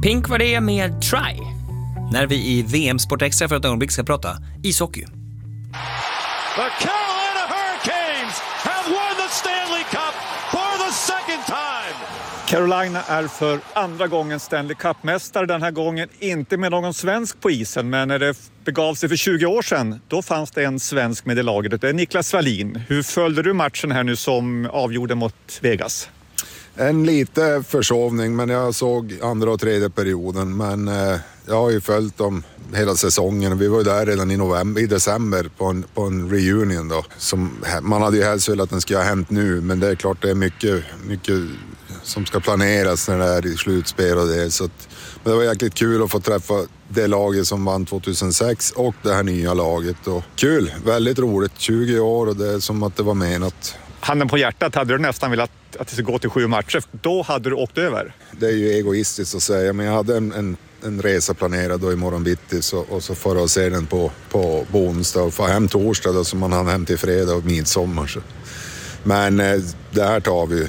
Pink var det med Try. När vi i VM Sport Extra för ett ögonblick ska prata ishockey. The Carolina Hurricanes have won the Stanley Cup for the second time. Carolina är för andra gången Stanley Cup-mästare, den här gången inte med någon svensk på isen, men när det begav sig för 20 år sedan, då fanns det en svensk med i laget. Det är Niklas Wallin. Hur följde du matchen här nu som avgjorde mot Vegas? En lite försovning, men jag såg andra och tredje perioden, men jag har ju följt dem hela säsongen. Vi var ju där redan i december på en reunion då. Man hade ju helst velat att den skulle ha hänt nu, men det är klart det är mycket som ska planeras när det är i slutspel och det. Så att, men det var jäkligt kul att få träffa det laget som vann 2006 och det här nya laget. Och kul, väldigt roligt, 20 år och det är som att det var menat. Handen på hjärtat, hade du nästan velat att det skulle gå till 7 matcher? Då hade du åkt över. Det är ju egoistiskt att säga, men jag hade en resa planerad då imorgon bitti och så får jag se den på onsdag och få hem torsdag då, så man hann hem till fredag och midsommar. Så. Men det här tar vi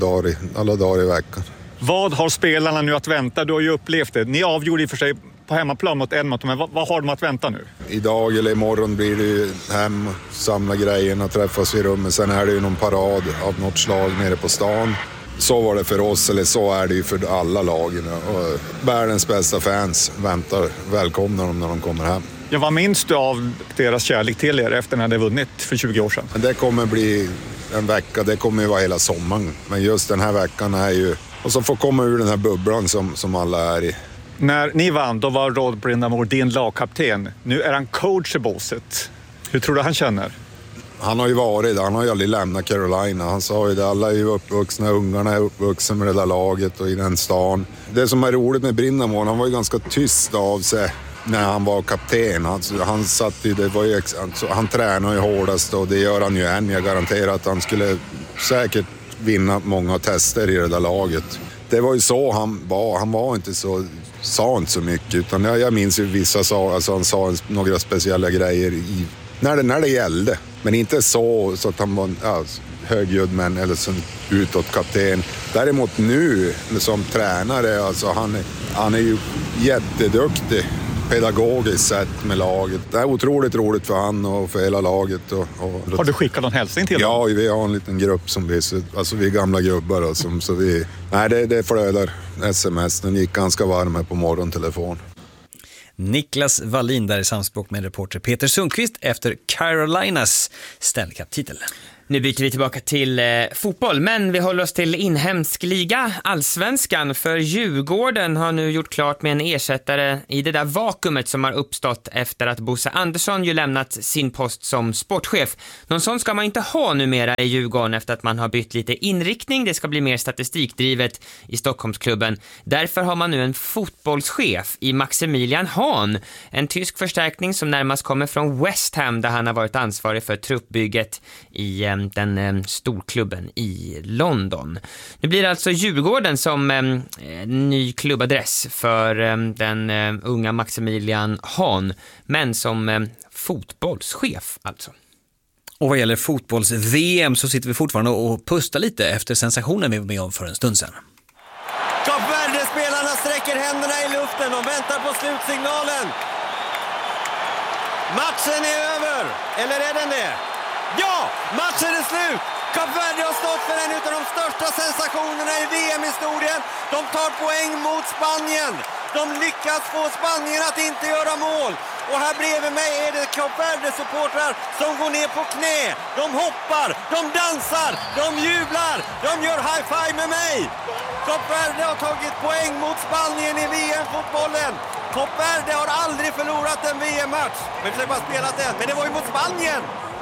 alla dagar i veckan. Vad har spelarna nu att vänta? Du har ju upplevt det. Ni avgjorde i och för sig på hemmaplan mot Edmonton, men vad har de att vänta nu? Idag eller imorgon blir det ju hem, samla grejerna, träffas i rummet. Sen är det ju någon parad av något slag nere på stan. Så var det för oss, eller så är det ju för alla lagen. Och världens bästa fans välkomnar dem när de kommer hem. Ja, vad minns du av deras kärlek till er efter när de vunnit för 20 år sedan? Det kommer bli en vecka, det kommer ju vara hela sommaren. Men just den här veckan är ju... Och så får komma ur den här bubblan som alla är i. När ni vann, då var Rod Brind'Amour din lagkapten. Nu är han coach i båset. Hur tror du han känner? Han har ju aldrig lämnat Carolina. Han sa ju det, alla är ju uppvuxna, ungarna är uppvuxna med det där laget och i den stan. Det som är roligt med Brind'Amour, han var ju ganska tyst av sig när han var kapten. Han satt i, han tränar ju hårdast och det gör han ju än. Jag garanterar att han skulle säkert vinna många tester i det där laget. Det var ju så han var. Han var inte så, sa inte så mycket, utan jag minns ju vissa han sa några speciella grejer när det gällde. Men inte så att han var högljudd men eller som utåt kapten. Däremot nu som tränare, alltså han är ju jätteduktig pedagogiskt sett med laget. Det är otroligt roligt för han och för hela laget. Har du skickat någon hälsning till dem? Ja, vi har en liten grupp som vi är gamla gubbar och så vi... Nej, det flödar sms. Den gick ganska varm här på morgontelefon. Niklas Wallin där i samspråk med reporter Peter Sundqvist efter Carolinas Stanley Cup-titel. Nu byter vi tillbaka till fotboll, men vi håller oss till inhemsk liga, Allsvenskan, för Djurgården har nu gjort klart med en ersättare i det där vakuumet som har uppstått efter att Bosse Andersson ju lämnat sin post som sportchef. Någon sån ska man inte ha numera i Djurgården efter att man har bytt lite inriktning. Det ska bli mer statistikdrivet i Stockholmsklubben. Därför har man nu en fotbollschef i Maximilian Hahn, en tysk förstärkning som närmast kommer från West Ham där han har varit ansvarig för truppbygget i den storklubben i London. Nu blir det alltså Djurgården som ny klubbadress för den unga Maximilian Hahn, men som fotbollschef alltså. Och vad gäller fotbolls-VM så sitter vi fortfarande och pustar lite efter sensationen vi var med om för en stund sedan. Kap Verde-spelarna sträcker händerna i luften och väntar på slutsignalen. Matchen är över, eller är den det? Ja, matchen är slut! Kap Verde har stått för en av de största sensationerna i VM-historien. De tar poäng mot Spanien. De lyckas få Spanien att inte göra mål. Och här bredvid mig är det Kap Verde-supportrar som går ner på knä. De hoppar, de dansar, de jublar, de gör high-five med mig. Kap Verde har tagit poäng mot Spanien i VM-fotbollen. Kap Verde har aldrig förlorat en VM-match. Men det har bara spelat den, men det var ju mot Spanien.